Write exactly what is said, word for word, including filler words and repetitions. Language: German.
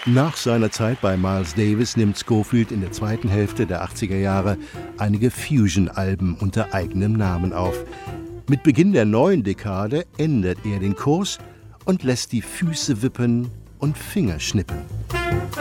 Nach seiner Zeit bei Miles Davis nimmt Scofield in der zweiten Hälfte der achtziger Jahre einige Fusion-Alben unter eigenem Namen auf. Mit Beginn der neuen Dekade ändert er den Kurs und lässt die Füße wippen und Finger schnippen.